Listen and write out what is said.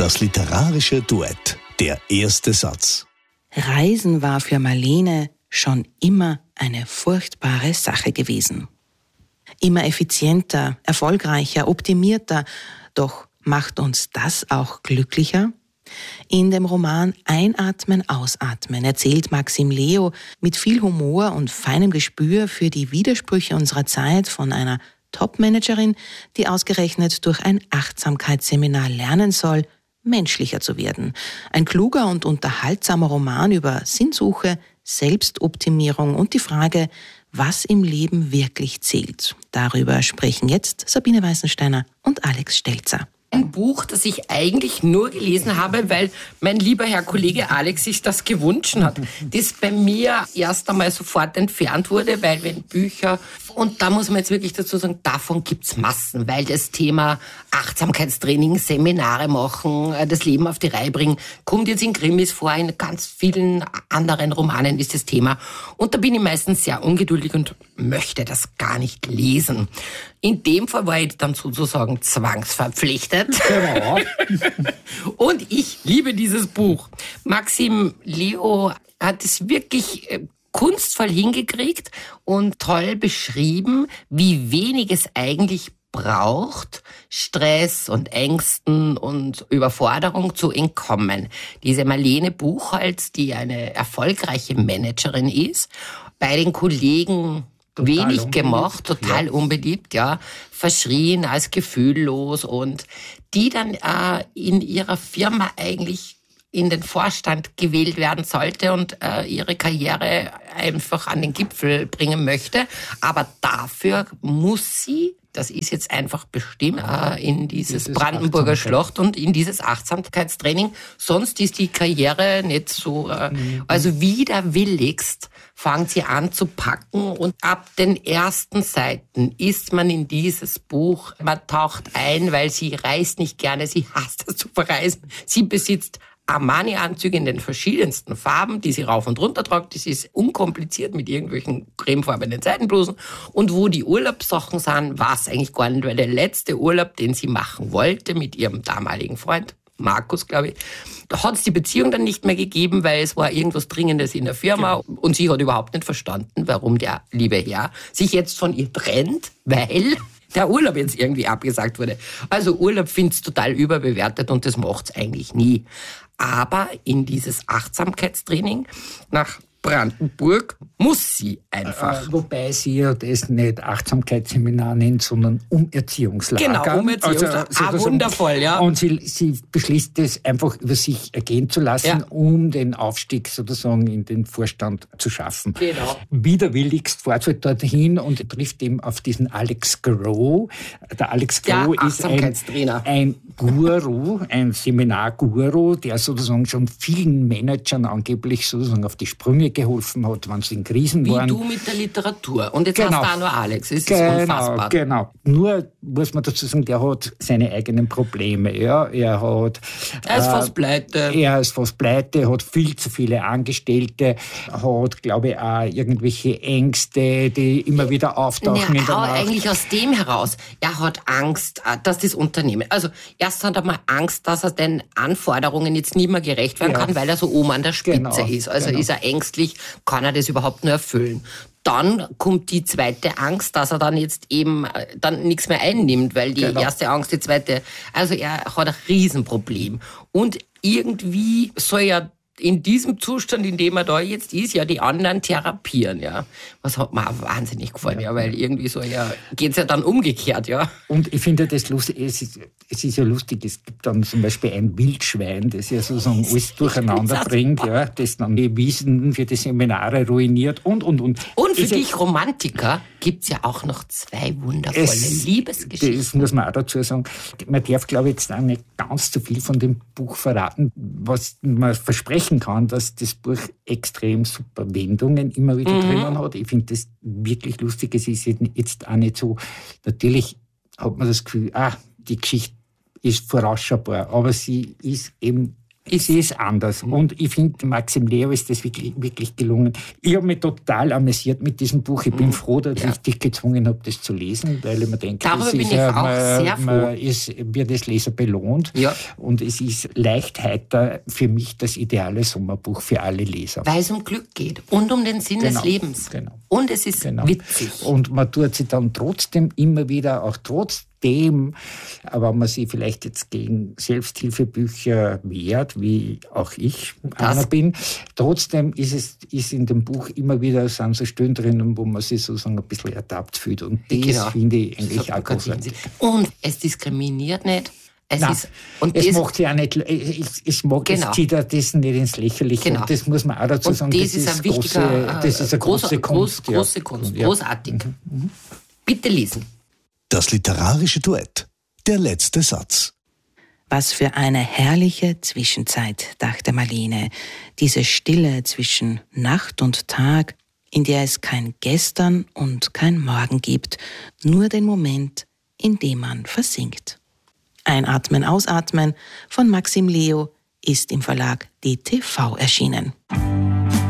Das literarische Duett. Der erste Satz. Reisen war für Marlene schon immer eine furchtbare Sache gewesen. Immer effizienter, erfolgreicher, optimierter. Doch macht uns das auch glücklicher? In dem Roman Einatmen, Ausatmen erzählt Maxim Leo mit viel Humor und feinem Gespür für die Widersprüche unserer Zeit von einer Top-Managerin, die ausgerechnet durch ein Achtsamkeitsseminar lernen soll, menschlicher zu werden. Ein kluger und unterhaltsamer Roman über Sinnsuche, Selbstoptimierung und die Frage, was im Leben wirklich zählt. Darüber sprechen jetzt Sabine Weißensteiner und Alex Stelzer. Ein Buch, das ich eigentlich nur gelesen habe, weil mein lieber Herr Kollege Alex sich das gewünscht hat, das bei mir erst einmal sofort entfernt wurde, weil wenn Bücher, und da muss man jetzt wirklich dazu sagen, davon gibt's Massen, weil das Thema Achtsamkeitstraining, Seminare machen, das Leben auf die Reihe bringen, kommt jetzt in Krimis vor, in ganz vielen anderen Romanen ist das Thema. Und da bin ich meistens sehr ungeduldig und möchte das gar nicht lesen. In dem Fall war ich dann sozusagen zwangsverpflichtet. Genau. Und ich liebe dieses Buch. Maxim Leo hat es wirklich kunstvoll hingekriegt und toll beschrieben, wie wenig es eigentlich braucht, Stress und Ängsten und Überforderung zu entkommen. Diese Marlene Buchholz, die eine erfolgreiche Managerin ist, bei den Kollegen wenig gemacht, total unbeliebt, ja, verschrien, als gefühllos und die dann in ihrer Firma eigentlich in den Vorstand gewählt werden sollte und ihre Karriere einfach an den Gipfel bringen möchte. Aber dafür muss sie, das ist jetzt einfach bestimmt, in dieses Brandenburger Schloss und in dieses Achtsamkeitstraining. Sonst ist die Karriere nicht so, also widerwilligst fangen sie an zu packen und ab den ersten Seiten ist man in dieses Buch, man taucht ein, weil sie reist nicht gerne, sie hasst es zu verreisen, sie besitzt Armani-Anzüge in den verschiedensten Farben, die sie rauf und runter tragt. Das ist unkompliziert mit irgendwelchen cremefarbenen Seidenblusen. Und wo die Urlaubssachen sind, war es eigentlich gar nicht, weil der letzte Urlaub, den sie machen wollte mit ihrem damaligen Freund, Markus, glaube ich, da hat es die Beziehung dann nicht mehr gegeben, weil es war irgendwas Dringendes in der Firma. Genau. Und sie hat überhaupt nicht verstanden, warum der liebe Herr sich jetzt von ihr trennt, weil der Urlaub jetzt irgendwie abgesagt wurde. Also Urlaub find's total überbewertet und das macht's eigentlich nie. Aber in dieses Achtsamkeitstraining nach Brandenburg muss sie einfach. Wobei sie ja das nicht Achtsamkeitsseminar nennt, sondern Umerziehungslager. Genau, Umerziehungslager. Also, wundervoll, ja. Und sie beschließt es einfach über sich ergehen zu lassen, um den Aufstieg sozusagen in den Vorstand zu schaffen. Genau. Widerwilligst fährt sie dorthin und trifft eben auf diesen Alex Groh. Der Alex Groh ist ein Guru, ein Seminarguru, der sozusagen schon vielen Managern angeblich sozusagen auf die Sprünge geholfen hat, wenn sie in Krisen waren. Wie du mit der Literatur. Und jetzt hast du auch nur Alex. Das ist unfassbar. Genau. Nur muss man dazu sagen, der hat seine eigenen Probleme. Ja, er ist fast pleite. Hat viel zu viele Angestellte, hat, glaube ich, auch irgendwelche Ängste, die immer wieder auftauchen in der Nacht. Eigentlich aus dem heraus. Er hat Angst, dass das Unternehmen, also erst hat er mal Angst, dass er den Anforderungen jetzt nicht mehr gerecht werden kann, weil er so oben an der Spitze ist. Also ist er ängstlich, kann er das überhaupt nur erfüllen. Dann kommt die zweite Angst, dass er dann jetzt eben dann nichts mehr einnimmt, weil die erste Angst, die zweite, also er hat ein Riesenproblem. Und irgendwie soll er in diesem Zustand, in dem er da jetzt ist, ja die anderen therapieren, ja. Was hat mir auch wahnsinnig gefallen, ja, weil irgendwie so, ja, geht's ja dann umgekehrt, ja. Und ich finde das lustig, es ist ja lustig, es gibt dann zum Beispiel ein Wildschwein, das ja sozusagen alles durcheinander bringt, ja, das dann die Wiesen für die Seminare ruiniert und. Und für dich Romantiker gibt's ja auch noch zwei wundervolle Liebesgeschichten. Das muss man auch dazu sagen. Man darf, glaube ich, jetzt auch nicht ganz zu viel von dem Buch verraten, was man versprechen kann, dass das Buch extrem super Wendungen immer wieder drinnen hat. Ich finde das wirklich lustig. Es ist jetzt auch nicht so, natürlich hat man das Gefühl, die Geschichte ist vorausschaubar, aber sie ist eben Es ist anders. Und ich finde, Maxim Leo ist das wirklich, wirklich gelungen. Ich habe mich total amüsiert mit diesem Buch. Ich bin froh, dass ich dich gezwungen habe, das zu lesen, weil ich mir denke, darüber bin ich auch sehr froh. Wird das Leser belohnt. Ja. Und es ist leicht heiter für mich das ideale Sommerbuch für alle Leser. Weil es um Glück geht und um den Sinn des Lebens. Genau. Und es ist witzig. Und man tut sich dann trotzdem immer wieder, auch trotzdem, aber man sich vielleicht jetzt gegen Selbsthilfebücher wehrt, wie auch ich einer bin, trotzdem ist in dem Buch immer wieder sind so Stellen drinnen, wo man sich sozusagen ein bisschen ertappt fühlt. Und das finde ich eigentlich auch großartig. Und es diskriminiert nicht. Es macht ja auch nicht, es zieht ja das nicht ins Lächerliche. Genau. Und das muss man auch dazu sagen. Das ist ein wichtiger, das ist eine große Kunst. Große Kunst, großartig. Bitte lesen. Das literarische Duett. Der letzte Satz. Was für eine herrliche Zwischenzeit, dachte Marlene. Diese Stille zwischen Nacht und Tag, in der es kein Gestern und kein Morgen gibt, nur den Moment, in dem man versinkt. Einatmen, ausatmen von Maxim Leo ist im Verlag DTV erschienen.